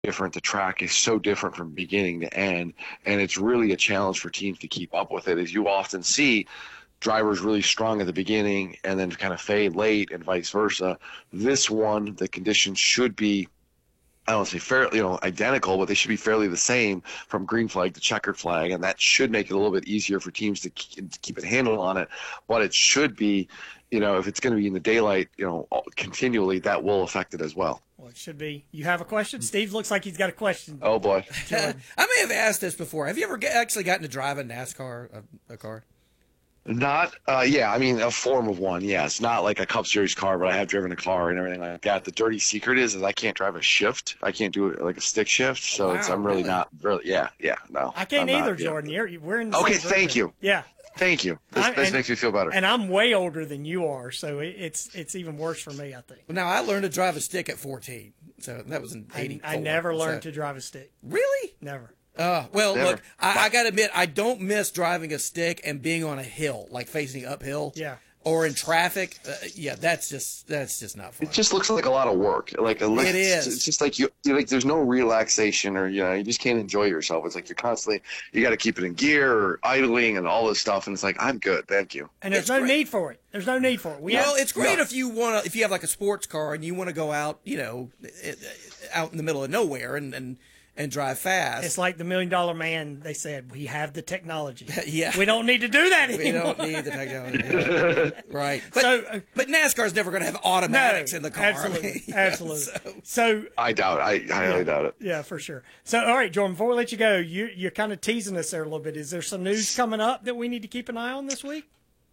different. The track is so different from beginning to end, and it's really a challenge for teams to keep up with it. As you often see, drivers really strong at the beginning and then kind of fade late, and vice versa. This one, the conditions should be, I don't say fairly, identical, but they should be fairly the same from green flag to checkered flag, and that should make it a little bit easier for teams to keep a handle on it. But it should be, if it's going to be in the daylight, continually, that will affect it as well. Well, it should be. You have a question? Steve looks like he's got a question. Oh, boy. I may have asked this before. Have you ever actually gotten to drive a NASCAR, a car? Not, a form of one, yes. Not like a Cup Series car, but I have driven a car and everything like that. The dirty secret is I can't drive a shift. I can't do it like a stick shift, so wow, I'm really not really. Yeah, no. I can't either, Jordan. We're in the okay, same group thank you. Yeah. Thank you. This makes me feel better. And I'm way older than you are, so it's even worse for me, I think. Well, now, I learned to drive a stick at 14, so that was in 84. I never learned to drive a stick. Really? Never. Well, never. Look, I got to admit, I don't miss driving a stick and being on a hill, like facing uphill. Yeah. Or in traffic. That's just not fun. It just looks like a lot of work. It is. It's just like there's no relaxation, or you just can't enjoy yourself. It's like you got to keep it in gear or idling and all this stuff, and it's like, I'm good, thank you. And there's no need for it. There's no need for it. It's great if you have like a sports car and you want to go out, out in the middle of nowhere and drive fast. It's like the $1 Million Man. They said, we have the technology. Yeah. We don't need to do that anymore. We don't need the technology. Right. But NASCAR's never going to have automatics in the car. Absolutely. Absolutely. So I doubt it. I highly doubt it. Yeah, for sure. So, all right, Jordan, before we let you go, you're kind of teasing us there a little bit. Is there some news coming up that we need to keep an eye on this week?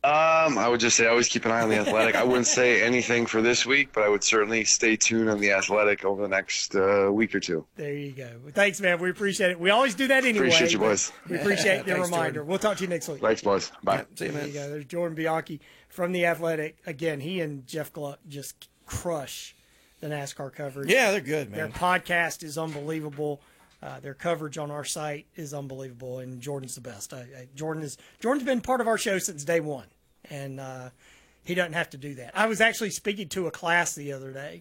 I would just say always keep an eye on the Athletic. I wouldn't say anything for this week, but I would certainly stay tuned on the Athletic over the next week or two. There you go. Well, thanks, man. We appreciate it. We always do that anyway. Appreciate you, boys. We appreciate your Thanks, reminder. Jordan. We'll talk to you next week. Thanks, boys. Bye. Yeah, see you, man. There you go. There's Jordan Bianchi from the Athletic. Again, he and Jeff Gluck just crush the NASCAR coverage. Yeah, they're good, man. Their podcast is unbelievable. Their coverage on our site is unbelievable, and Jordan's the best. Jordan's been part of our show since day one, and he doesn't have to do that. I was actually speaking to a class the other day,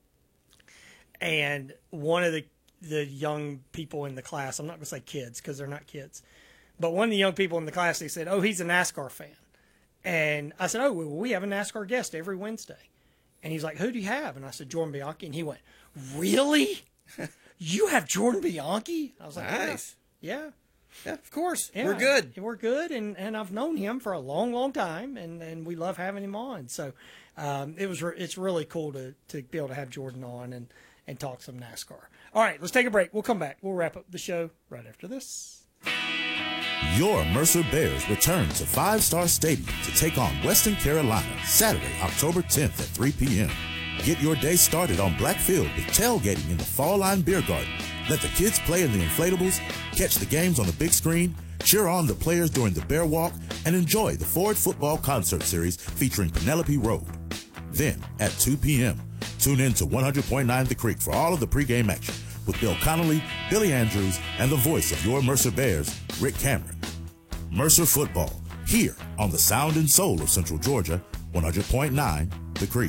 and one of the young people in the class, I'm not going to say kids because they're not kids, but one of the young people in the class, they said, oh, he's a NASCAR fan. And I said, oh, well, we have a NASCAR guest every Wednesday. And he's like, who do you have? And I said, Jordan Bianchi. And he went, really? You have Jordan Bianchi? I was like, nice. Yeah. Yeah, of course. Yeah, we're good. We're good, and I've known him for a long, long time, and we love having him on. So it's really cool to be able to have Jordan on and talk some NASCAR. All right, let's take a break. We'll come back. We'll wrap up the show right after this. Your Mercer Bears return to Five Star Stadium to take on Western Carolina Saturday, October 10th at 3 p.m. Get your day started on Blackfield with tailgating in the Fall Line Beer Garden. Let the kids play in the inflatables, catch the games on the big screen, cheer on the players during the Bear Walk, and enjoy the Ford Football Concert Series featuring Penelope Road. Then, at 2 p.m., tune in to 100.9 The Creek for all of the pregame action with Bill Connolly, Billy Andrews, and the voice of your Mercer Bears, Rick Cameron. Mercer Football, here on the sound and soul of Central Georgia, 100.9 The Creek.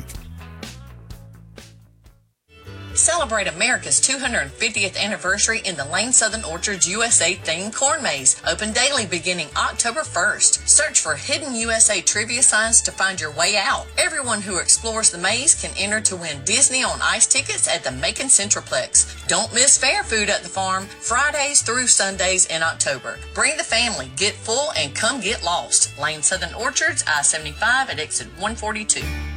Celebrate America's 250th anniversary in the Lane Southern Orchards USA themed corn maze. Open daily beginning October 1st. Search for hidden USA trivia signs to find your way out. Everyone who explores the maze can enter to win Disney on Ice tickets at the Macon Centralplex. Don't miss fair food at the farm Fridays through Sundays in October. Bring the family, get full, and come get lost. Lane Southern Orchards, I-75 at exit 142.